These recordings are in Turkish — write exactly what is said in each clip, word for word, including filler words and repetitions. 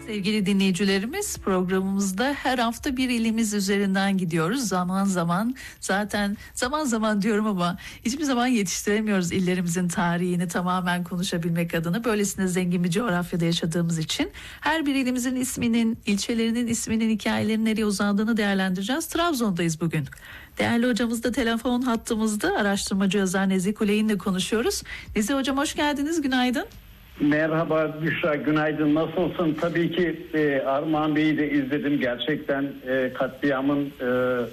Sevgili dinleyicilerimiz, programımızda her hafta bir ilimiz üzerinden gidiyoruz. Zaman zaman zaten zaman zaman diyorum ama hiçbir zaman yetiştiremiyoruz illerimizin tarihini tamamen konuşabilmek adına. Böylesine zengin bir coğrafyada yaşadığımız için her bir ilimizin isminin, ilçelerinin isminin, hikayelerinin nereye uzandığını değerlendireceğiz. Trabzon'dayız bugün. Değerli hocamız da telefon hattımızda, araştırmacı yazar Nezih Kuley'inle konuşuyoruz. Nezih hocam hoş geldiniz, günaydın. Merhaba Büşra, günaydın. Nasılsın? Tabii ki e, Armağan Bey'i de izledim. Gerçekten e, katliamın e,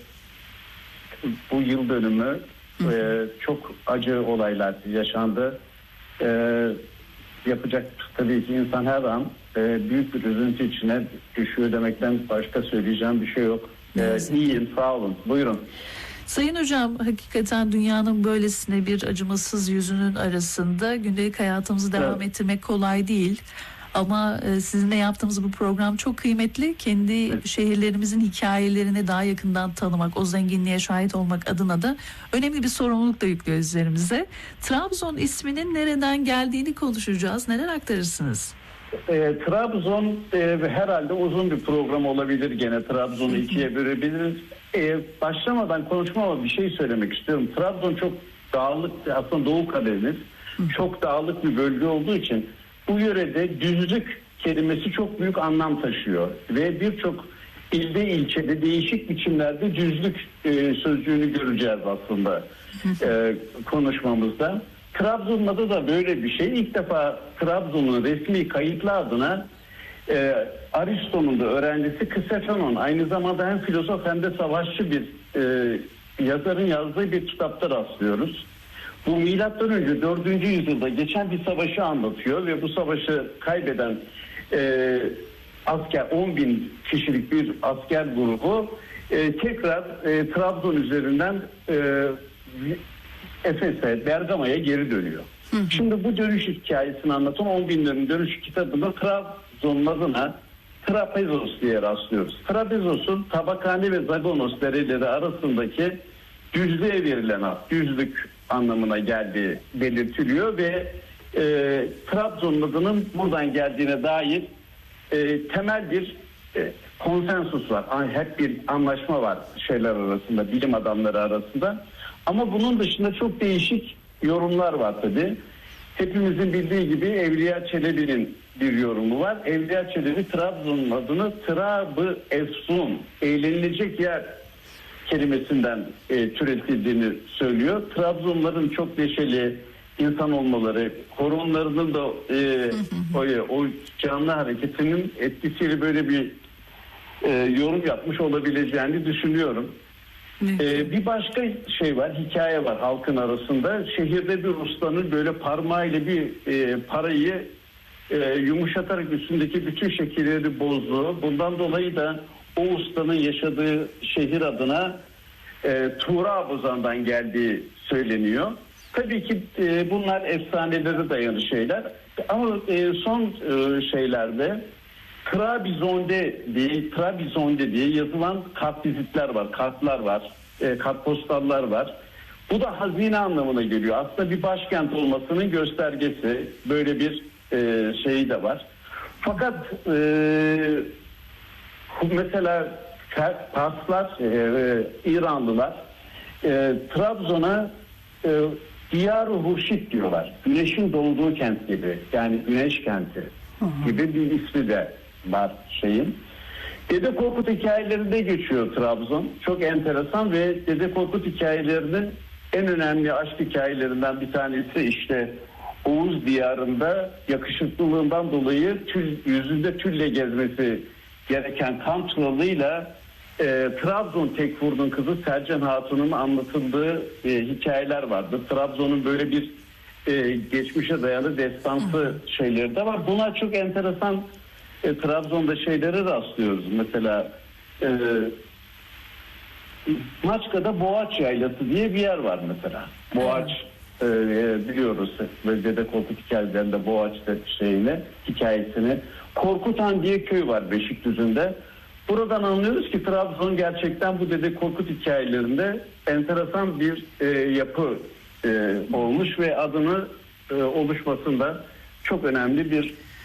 bu yıl dönümü e, çok acı olaylar yaşandı. E, yapacak tabii ki insan her an e, büyük bir üzüntü içine düşüyor demekten başka söyleyeceğim bir şey yok. E, iyiyim, sağ olun. Buyurun. Sayın hocam, hakikaten dünyanın böylesine bir acımasız yüzünün arasında gündelik hayatımızı devam evet. ettirmek kolay değil. Ama e, sizinle yaptığımız bu program çok kıymetli. Kendi evet. şehirlerimizin hikayelerini daha yakından tanımak, o zenginliğe şahit olmak adına da önemli bir sorumluluk da yüklüyor üzerimize. Trabzon isminin nereden geldiğini konuşacağız. Neler aktarırsınız? E, Trabzon e, herhalde uzun bir program olabilir, gene Trabzon'u ikiye bölebiliriz. E, başlamadan konuşmama bir şey söylemek istiyorum. Trabzon çok dağlık, aslında Doğu Karadeniz çok dağlık bir bölge olduğu için bu yörede düzlük kelimesi çok büyük anlam taşıyor ve birçok ilde ilçede değişik biçimlerde düzlük e, sözcüğünü göreceğiz aslında e, konuşmamızda. Trabzon'un adı da böyle bir şey. İlk defa Trabzon'un resmi kayıtlı adına e, Aristo'nun da öğrencisi Kısefenon, aynı zamanda hem filozof hem de savaşçı bir e, yazarın yazdığı bir kitapta rastlıyoruz. Bu milattan önce dördüncü yüzyılda geçen bir savaşı anlatıyor ve bu savaşı kaybeden e, asker, on bin kişilik bir asker grubu e, tekrar e, Trabzon üzerinden e, Efes'e, Bergama'ya geri dönüyor. Hı hı. Şimdi bu dönüş hikayesini anlatan on binlerin dönüş kitabında Trabzon'un adına Trapezos diye rastlıyoruz. Trapezos'un Tabakhane ve Zagonos dereleri arasındaki düzlüğe verilen ad, düzlük anlamına geldiği belirtiliyor ve e, Trabzon'un adının buradan geldiğine dair e, temel bir e, konsensus var. Hep bir anlaşma var şeyler arasında, bilim adamları arasında. Ama bunun dışında çok değişik yorumlar var tabii. Hepimizin bildiği gibi Evliya Çelebi'nin bir yorumu var. Evliya Çelebi Trabzon'un adını Trab-ı Efsun, eğlenilecek yer kelimesinden e, türetildiğini söylüyor. Trabzonların çok neşeli insan olmaları, horonlarının da e, o, o canlı hareketinin etkisiyle böyle bir e, yorum yapmış olabileceğini düşünüyorum. Ee, bir başka şey var, hikaye var halkın arasında. Şehirde bir ustanın böyle parmağıyla bir e, parayı e, yumuşatarak üstündeki bütün şekilleri bozduğu. Bundan dolayı da o ustanın yaşadığı şehir adına e, Tuğra Bozan'dan geldiği söyleniyor. Tabii ki e, bunlar efsanelere dayalı şeyler. Ama e, son e, şeylerde Trabzon'de diye, Trabzon'de diye yazılan kartvizitler var, kartlar var, e, kartpostallar var. Bu da hazine anlamına geliyor. Aslında bir başkent olmasının göstergesi. Böyle bir e, şey de var. Fakat e, mesela Persler, e, İranlılar e, Trabzon'a e, Diyar-ı Hurşit diyorlar. Güneşin doğduğu kent gibi. Yani güneş kenti gibi bir ismi de var şeyin. Dede Korkut hikayelerinde geçiyor Trabzon. Çok enteresan ve Dede Korkut hikayelerinin en önemli aşk hikayelerinden bir tanesi işte Oğuz diyarında yakışıklılığından dolayı tül, yüzünde tülle gezmesi gereken Kan Turalı'yla e, Trabzon Tekfur'un kızı Selcan Hatun'un anlatıldığı e, hikayeler vardı. Trabzon'un böyle bir e, geçmişe dayalı destansı şeyleri de var. Bunlar çok enteresan. E, Trabzon'da şeylere rastlıyoruz. Mesela e, Maçka'da Boğaç Yaylası diye bir yer var mesela. Boğaç e, biliyoruz. Dede Korkut hikayelerinde Boğaç şeyini, hikayesini. Korkutan diye köy var Beşikdüzü'nde. Buradan anlıyoruz ki Trabzon gerçekten bu Dede Korkut hikayelerinde enteresan bir e, yapı e, olmuş ve adını e, oluşmasında çok önemli bir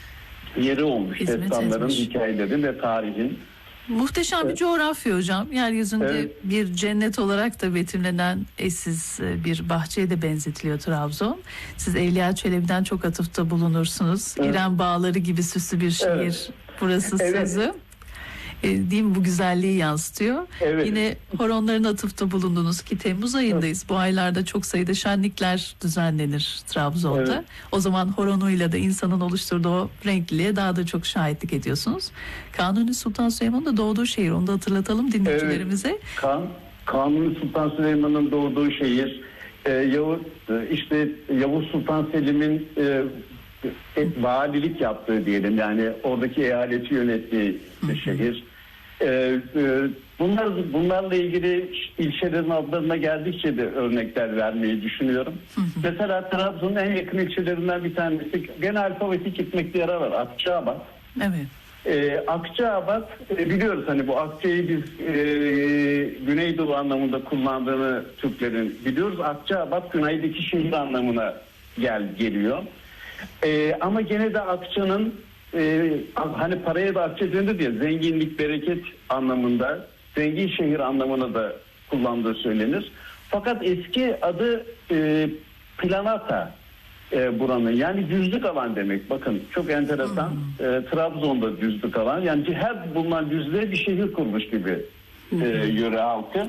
yeri olmuş. Hizmet Destanların, etmiş. hikayelerin ve tarihin. Muhteşem bir coğrafya hocam. Yeryüzünde Evet. bir cennet olarak da betimlenen eşsiz bir bahçeye de benzetiliyor Trabzon. Siz Evliya Çelebi'den çok atıfta bulunursunuz. Evet. İrem Bağları gibi süslü bir şehir. Evet. Burası Evet. sözü. E, değil mi? Bu güzelliği yansıtıyor. Evet. Yine horonların atıfta bulundunuz ki Temmuz ayındayız. Bu aylarda çok sayıda şenlikler düzenlenir Trabzon'da. Evet. O zaman horonuyla da insanın oluşturduğu o renkliliğe daha da çok şahitlik ediyorsunuz. Kanuni Sultan Süleyman'ın da doğduğu şehir. Onu da hatırlatalım dinleyicilerimize. Evet. Kan, Kanuni Sultan Süleyman'ın doğduğu şehir. E, Yavuz, e, işte Yavuz Sultan Selim'in e, e, valilik yaptığı diyelim, yani oradaki eyaleti yönettiği bir şehir. E, e, bunlar bunlarla ilgili ilçelerin adlarına geldikçe de örnekler vermeyi düşünüyorum. Mesela Trabzon'un en yakın ilçelerinden bir tanesi, gene alfabetik gitmekte yarar var, Akçaabat. Evet. Ee, Akçaabat, e, biliyoruz hani bu Akça'yı biz e, Güneydoğu anlamında kullandığını Türklerin biliyoruz. Akçaabat güneydeki şehir anlamına gel geliyor. E, ama gene de Akça'nın e, hani paraya da Akça denir diye, zenginlik, bereket anlamında, zengin şehir anlamına da kullandığı söylenir. Fakat eski adı e, Planata. E, buranın, yani düzlük alan demek. Bakın çok enteresan. E, Trabzon'da düzlük alan, yani her bulunan düzlüğe bir şehir kurmuş gibi e, yöre halkı.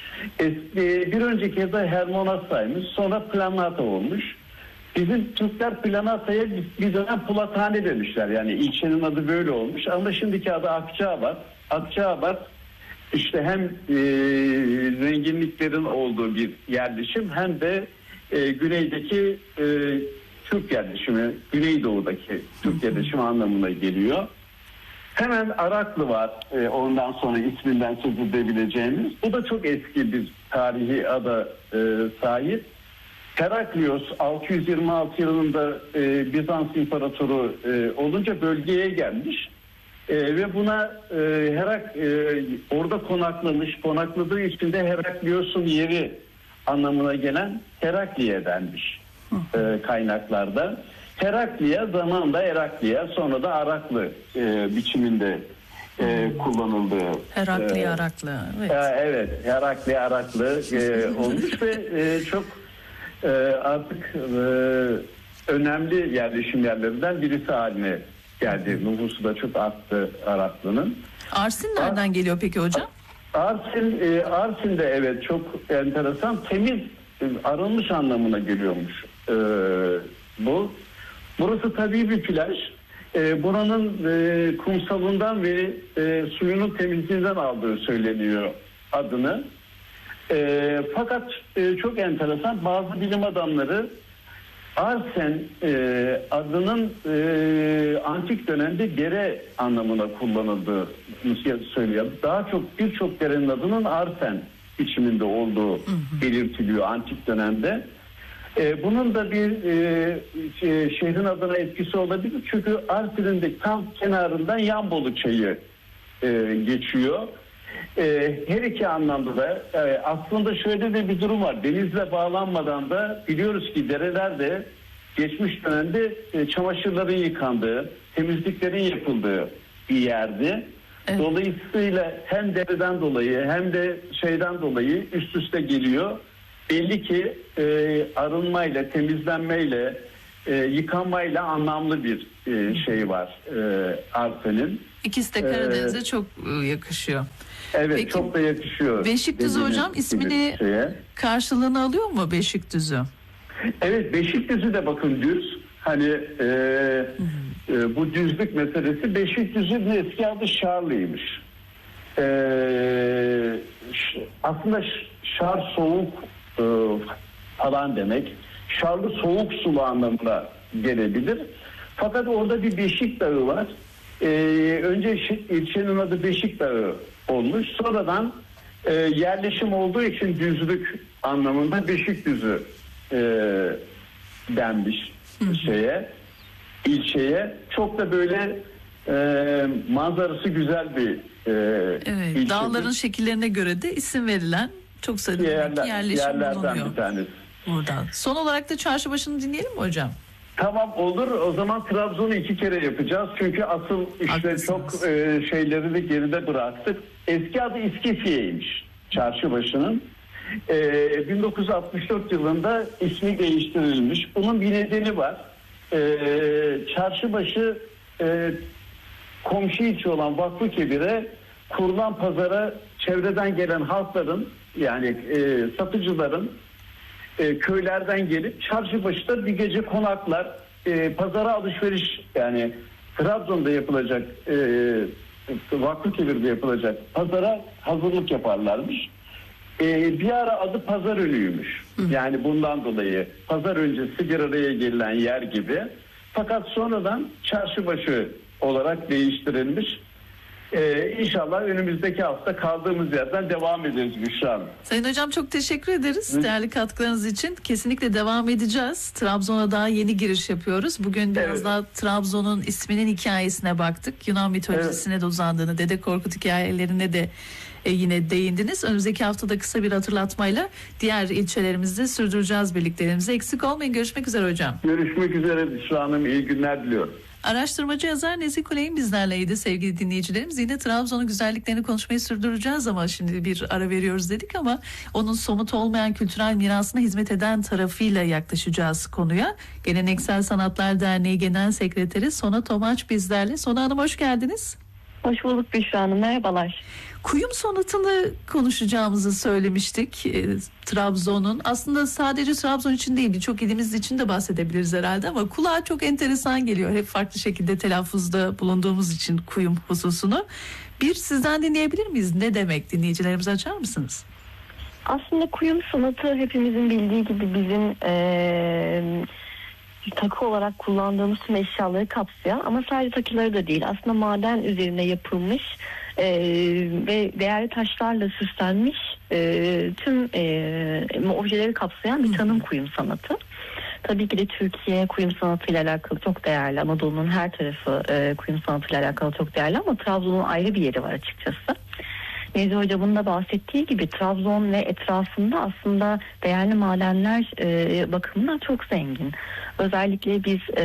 Eski, bir önceki adı Hermonasa'ymış, sonra Planata olmuş. Bizim Türkler Planata'ya bir, bir dönem Pulathane demişler, yani ilçenin adı böyle olmuş. Ama şimdiki adı Akçaabat. Akçaabat işte hem e, zenginliklerin olduğu bir yerleşim, hem de e, güneydeki e, Türk yerleşimi, Güneydoğu'daki Türk yerleşimi anlamına geliyor. Hemen Araklı var, e, ondan sonra isminden söz edebileceğimiz. Bu da çok eski bir tarihi ada e, sahip. Heraklios altı yüz yirmi altı yılında e, Bizans İmparatoru e, olunca bölgeye gelmiş. E, ve buna e, Herak e, orada konaklamış, konakladığı için de Heraklios'un yeri anlamına gelen Herakliye denmiş e, kaynaklarda. Herakliye zamanla Herakliye, sonra da Araklı e, biçiminde e, kullanıldığı. Herakli e, Araklı. Evet. e, evet, Herakli Araklı e, olmuş ve e, çok e, artık e, önemli yerleşim yerlerinden birisi haline geldi. Nüfusu da çok arttı Araklı'nın. Arsin nereden geliyor peki hocam? Arsin, e, Arsin de evet çok enteresan, temiz, e, arınmış anlamına geliyormuş e, bu. Burası tabii bir plaj. E, buranın e, kumsalından ve e, suyunun temizliğinden aldığı söyleniyor adını. E, fakat e, çok enteresan, bazı bilim adamları Arsen e, adının e, antik dönemde dere anlamına kullanıldığı söylüyor. Daha çok birçok derenin adının Arsen biçiminde olduğu belirtiliyor antik dönemde. E, bunun da bir e, şey, şehrin adına etkisi olabilir. Çünkü Arsen'in de tam kenarından Yanbolu Çayı e, geçiyor. E, her iki anlamda da e, aslında şöyle de bir durum var. Denizle bağlanmadan da biliyoruz ki derelerde geçmiş dönemde e, çamaşırların yıkandığı, temizliklerin yapıldığı bir yerdi. Evet. Dolayısıyla hem dereden dolayı hem de şeyden dolayı üst üste geliyor. Belli ki e, arınmayla, temizlenmeyle, e, yıkanmayla anlamlı bir e, şey var e, Arsen'in. İkisi de Karadeniz'e ee, çok yakışıyor. Evet, peki, çok da yakışıyor. Beşikdüzü hocam ismini şeye. karşılığını alıyor mu Beşikdüzü? Evet, Beşikdüzü de bakın düz. Hani e, e, bu düzlük meselesi, Beşikdüzü'nün eski adı Şarlı'ymış. E, aslında Şar soğuk e, falan demek. Şarlı soğuk sulu anlamına gelebilir. Fakat orada bir Beşik Dağı var. E, önce ilçenin adı Beşik Dağı olmuş. Sonradan e, yerleşim olduğu için düzlük anlamında Beşikdüzü e, denmiş şeye, ilçeye. Çok da böyle e, manzarası güzel bir e, evet, ilçedir. Dağların şekillerine göre de isim verilen çok sayıda Yerler, yerleşim yerlerden bulunuyor bir tanesi. buradan. Son olarak da Çarşıbaşı'nı dinleyelim mi hocam? Tamam, olur. O zaman Trabzon'u iki kere yapacağız. Çünkü asıl işte Haklısınız. çok e, şeyleri de geride bıraktık. Eski adı İskifiye'ymiş Çarşıbaşı'nın. E, bin dokuz yüz altmış dört yılında ismi değiştirilmiş. Bunun bir nedeni var. E, Çarşıbaşı e, komşu ilçe olan Vakfıkebir'e kurulan pazara çevreden gelen halkların, yani e, satıcıların e, köylerden gelip Çarşıbaşı'da bir gece konaklar, e, pazara alışveriş, yani Trabzon'da yapılacak, e, Vakfıkebir'de yapılacak pazara hazırlık yaparlarmış. E, bir ara adı pazar önüymüş. Yani bundan dolayı pazar öncesi bir araya gelen yer gibi. Fakat sonradan Çarşıbaşı olarak değiştirilmiş. Ee, inşallah önümüzdeki hafta kaldığımız yerden devam ederiz Büşra Hanım. Sayın Hocam çok teşekkür ederiz Hı. değerli katkılarınız için. Kesinlikle devam edeceğiz. Trabzon'a daha yeni giriş yapıyoruz. Bugün biraz evet. daha Trabzon'un isminin hikayesine baktık. Yunan mitolojisine evet. de uzandığını, Dede Korkut hikayelerine de e, yine değindiniz. Önümüzdeki haftada kısa bir hatırlatmayla diğer ilçelerimizde sürdüreceğiz birliklerimizi. Eksik olmayın. Görüşmek üzere hocam. Görüşmek üzere Büşra Hanım. İyi günler diliyorum. Araştırmacı yazar Nezih Kuley'in bizlerleydi sevgili dinleyicilerimiz. Yine Trabzon'un güzelliklerini konuşmayı sürdüreceğiz ama şimdi bir ara veriyoruz dedik ama onun somut olmayan kültürel mirasına hizmet eden tarafıyla yaklaşacağız konuya. Geleneksel Sanatlar Derneği Genel Sekreteri Sona Tomaç bizlerle. Sona Hanım hoş geldiniz. Hoş bulduk Büşra Hanım, merhabalar. Kuyum sonatını konuşacağımızı söylemiştik e, Trabzon'un. Aslında sadece Trabzon için değil, birçok ilimiz için de bahsedebiliriz herhalde ama kulağa çok enteresan geliyor. Hep farklı şekilde telaffuzda bulunduğumuz için kuyum hususunu. Bir sizden dinleyebilir miyiz? Ne demek, dinleyicilerimize açar mısınız? Aslında kuyum sanatı hepimizin bildiği gibi bizim Ee... takı olarak kullandığımız tüm eşyaları kapsayan ama sadece takıları da değil, aslında maden üzerine yapılmış e, ve değerli taşlarla süslenmiş e, tüm e, objeleri kapsayan bir tanım kuyum sanatı. Tabii ki de Türkiye kuyum sanatıyla alakalı çok değerli. Anadolu'nun her tarafı e, kuyum sanatıyla alakalı çok değerli ama Trabzon'un ayrı bir yeri var açıkçası. Nezih Hocam'ın da bahsettiği gibi Trabzon ve etrafında aslında değerli madenler e, bakımından çok zengin. Özellikle biz e,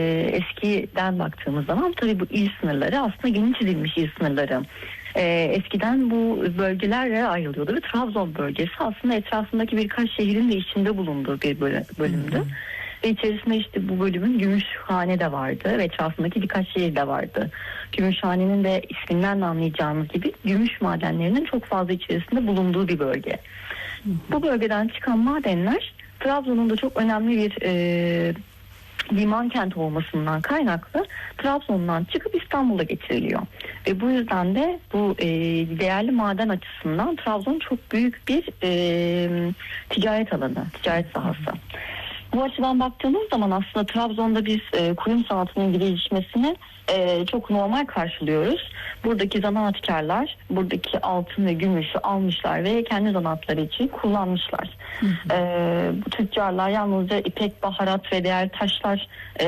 eskiden baktığımız zaman tabii bu il sınırları aslında yeni çizilmiş il sınırları. E, eskiden bu bölgelere ayrılıyordu ve Trabzon bölgesi aslında etrafındaki birkaç şehrin de içinde bulunduğu bir bölümdü. Hı hı. Ve içerisinde işte bu bölümün Gümüşhane de vardı ve etrafındaki birkaç şehir de vardı. Gümüşhane'nin de isminden de anlayacağımız gibi gümüş madenlerinin çok fazla içerisinde bulunduğu bir bölge. Hı hı. Bu bölgeden çıkan madenler Trabzon'un da çok önemli bir e, liman kenti olmasından kaynaklı Trabzon'dan çıkıp İstanbul'a getiriliyor. Ve bu yüzden de bu e, değerli maden açısından Trabzon çok büyük bir e, ticaret alanı, ticaret sahası. Bu açıdan baktığımız zaman aslında Trabzon'da biz e, kuyum sanatının gelişmesini e, çok normal karşılıyoruz. Buradaki zanaatkarlar buradaki altın ve gümüşü almışlar ve kendi zanaatları için kullanmışlar. Hı hı. E, bu tüccarlar yalnızca ipek, baharat ve değerli taşlar e,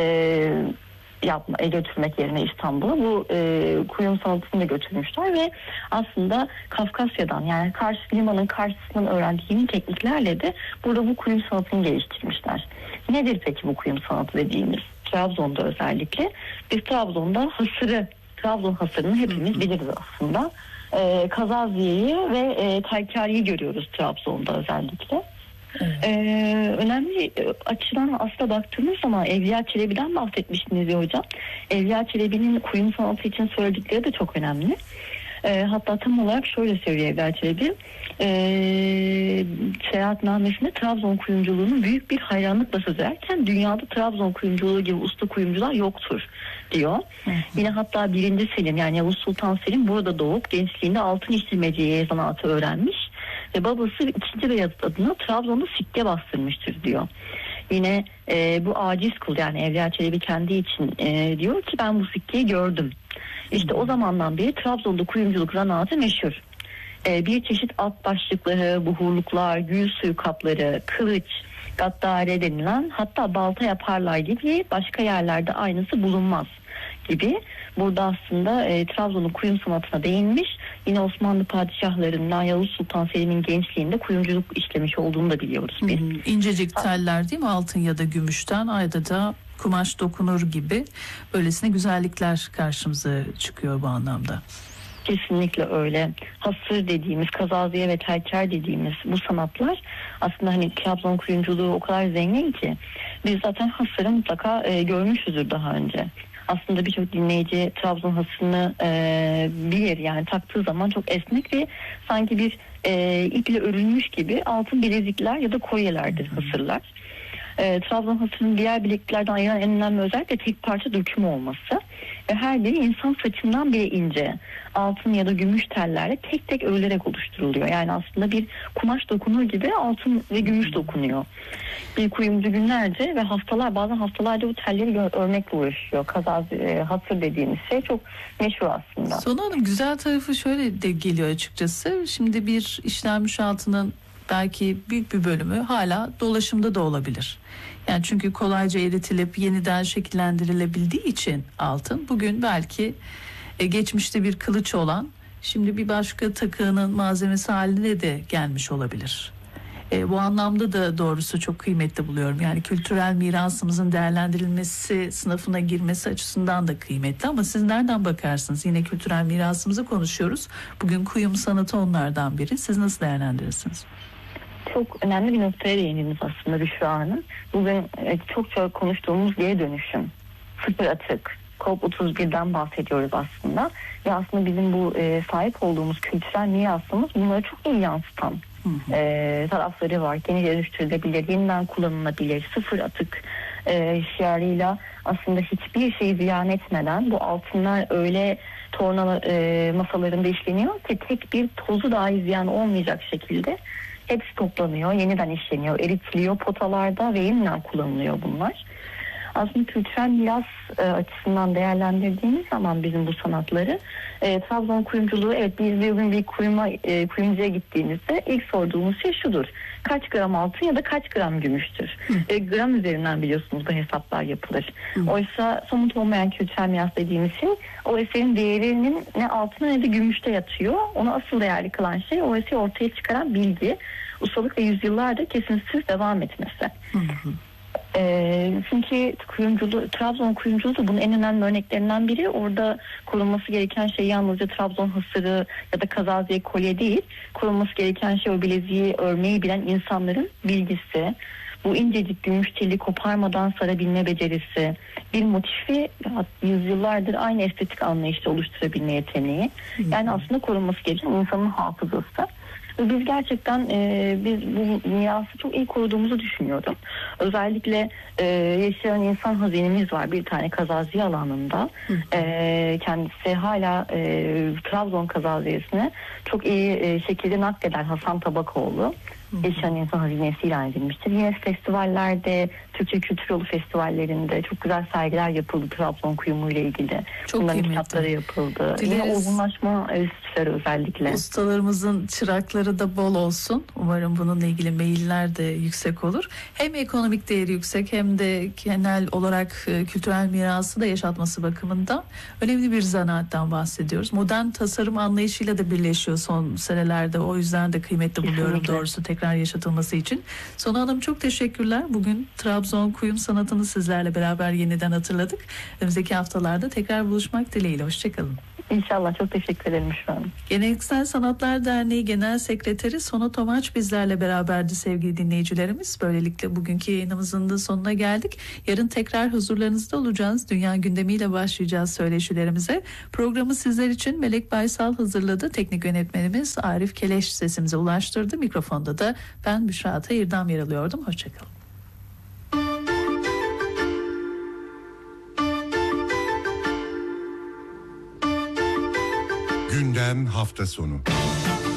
yapma, e, götürmek yerine İstanbul'a bu e, kuyum sanatını da götürmüşler ve aslında Kafkasya'dan, yani karşı limanın karşısından öğrendiği yeni tekniklerle de burada bu kuyum sanatını geliştirmişler. Nedir peki bu kuyum sanatı dediğimiz? Trabzon'da özellikle biz Trabzon'da hasırı, Trabzon hasırını hepimiz biliriz aslında. E, Kazaziye'yi ve e, Kaykari'yi görüyoruz Trabzon'da özellikle. Evet. Ee, önemli açıdan aslında baktığımız zaman Evliya Çelebi'den bahsetmiştiniz ya hocam. Evliya Çelebi'nin kuyum sanatı için söyledikleri de çok önemli. Ee, hatta tam olarak şöyle söylüyor Evliya Çelebi. Ee, seyahatnamesinde Trabzon kuyumculuğunun büyük bir hayranlıkla söz ederken dünyada Trabzon kuyumculuğu gibi usta kuyumcular yoktur diyor. Hı hı. Yine hatta birinci Selim, yani Yavuz Sultan Selim burada doğup gençliğinde altın işlemeciye sanatı öğrenmiş. Ve babası ikinci Beyazıt adına Trabzon'da sikke bastırmıştır diyor. Yine e, bu aciz kul, yani Evliya Çelebi kendi için e, diyor ki ben bu sikkeyi gördüm. İşte o zamandan beri Trabzon'da kuyumculuk zanaatı meşhur. E, bir çeşit alt başlıkları, buhurluklar, gül suyu kapları, kılıç, gaddare denilen, hatta balta yaparlar gibi başka yerlerde aynısı bulunmaz gibi. Burada aslında e, Trabzon'un kuyum sanatına değinmiş. Yine Osmanlı padişahlarından Yavuz Sultan Selim'in gençliğinde kuyumculuk işlemiş olduğunu da biliyoruz biz. Hı hı. İncecik teller değil mi? Altın ya da gümüşten, ayda da kumaş dokunur gibi böylesine güzellikler karşımıza çıkıyor bu anlamda. Kesinlikle öyle. Hasır dediğimiz, kazaziye ve telker dediğimiz bu sanatlar aslında hani Trabzon kuyumculuğu o kadar zengin ki biz zaten hasırı mutlaka e, görmüşüzdür daha önce. Aslında birçok dinleyici Trabzon hasırını e, bilir, yani taktığı zaman çok esnek ve sanki bir e, iple örülmüş gibi altın bilezikler ya da kolyelerdir hasırlar. E, Trabzon hasırının diğer bilekliklerden ayıran en önemli özellik de tek parça dökümü olması ve her biri insan saçından bile ince altın ya da gümüş tellerle tek tek örülerek oluşturuluyor. Yani aslında bir kumaş dokunur gibi altın ve gümüş dokunuyor. Bir kuyumcu günlerce ve haftalar, bazen haftalarca bu telleri örmekle uğraşıyor. Kazaz, e, hasır dediğimiz şey çok meşhur aslında. Sonu Hanım, güzel tarafı şöyle de geliyor açıkçası. Şimdi bir işlenmiş altının belki büyük bir bölümü hala dolaşımda da olabilir. Yani çünkü kolayca eritilip yeniden şekillendirilebildiği için altın bugün belki e, geçmişte bir kılıç olan şimdi bir başka takının malzemesi haline de gelmiş olabilir. E, bu anlamda da doğrusu çok kıymetli buluyorum. Yani kültürel mirasımızın değerlendirilmesi sınıfına girmesi açısından da kıymetli, ama siz nereden bakarsınız? Yine kültürel mirasımızı konuşuyoruz. Bugün kuyum sanatı onlardan biri. Siz nasıl değerlendirirsiniz? Çok önemli bir noktaya değindiniz aslında Büşra Hanım. Bugün çok çok konuştuğumuz geri dönüşüm, sıfır atık, COP otuz birden bahsediyoruz aslında. Ve aslında bizim bu e, sahip olduğumuz kültürel mirasımız bunları çok iyi yansıtan e, tarafları var. Yeni dönüştürülebilir, yeniden kullanılabilir, sıfır atık e, şiarıyla aslında hiçbir şeyi ziyan etmeden bu altınlar öyle torna e, masalarında işleniyor ki tek bir tozu dahi ziyan olmayacak şekilde hepsi toplanıyor, yeniden işleniyor, eritiliyor potalarda ve yeniden kullanılıyor bunlar. Aslında kültürel miras e, açısından değerlendirdiğimiz zaman bizim bu sanatları, e, Trabzon kuyumculuğu, evet biz bir gün bir kuyuma, e, kuyumcuya gittiğimizde ilk sorduğumuz şey şudur: kaç gram altın ya da kaç gram gümüştür? E, gram üzerinden biliyorsunuz bu hesaplar yapılır. Hı. Oysa somut olmayan kültürel miras dediğimiz şey o eserin değerinin ne altına ne de gümüşte yatıyor. Onu asıl değerli kılan şey o eseri ortaya çıkaran bilgi, ustalık ve yüzyıllardır kesintisiz devam etmesi. Hı hı. E, çünkü kuyumculuğu, Trabzon kuyumculuğu da bunun en önemli örneklerinden biri. Orada korunması gereken şey yalnızca Trabzon hasırı ya da kazaziye kolye değil. Korunması gereken şey o bileziği örmeyi bilen insanların bilgisi, bu incecik gümüş teli koparmadan sarabilme becerisi, bir motifi yüzyıllardır aynı estetik anlayışla oluşturabilme yeteneği. Yani aslında korunması gereken insanın hafızası. Biz gerçekten e, biz bu mirası çok iyi koruduğumuzu düşünüyorum. Özellikle e, yaşayan insan hazinemiz var bir tane kazaziye alanında. E, kendisi hala e, Trabzon kazaziyesine çok iyi e, şekilde nakleder Hasan Tabakoğlu. Yaşayan insan hazinesi ilan edilmiştir. Yine festivallerde, Türkçe Kültür Yolu festivallerinde çok güzel sergiler yapıldı Trabzon kuyumu ile ilgili. Çok bunların kitapları yapıldı. Dileriz. Yine olgunlaşma enstitüleri özellikle. Ustalarımızın çırakları da bol olsun. Umarım bununla ilgili mailler de yüksek olur. Hem ekonomik değeri yüksek hem de genel olarak kültürel mirası da yaşatması bakımından önemli bir zanaatten bahsediyoruz. Modern tasarım anlayışıyla da birleşiyor son senelerde. O yüzden de kıymetli buluyorum. Kesinlikle. Doğrusu tekrar yaşatılması için. Sonu Hanım, çok teşekkürler. Bugün Trabzon kuyum sanatını sizlerle beraber yeniden hatırladık. Önümüzdeki haftalarda tekrar buluşmak dileğiyle. Hoşçakalın. İnşallah. Çok teşekkür ederim şu an. Geleneksel Sanatlar Derneği Genel Sekreteri Sonu Tomaç bizlerle beraberdi sevgili dinleyicilerimiz. Böylelikle bugünkü yayınımızın da sonuna geldik. Yarın tekrar huzurlarınızda olacağız. Dünya gündemiyle başlayacağız söyleşilerimize. Programı sizler için Melek Baysal hazırladı. Teknik yönetmenimiz Arif Keleş sesimize ulaştırdı. Mikrofonda da ben Büşra Atayır'dan yer alıyordum. Hoşçakalın. Gündem hafta sonu.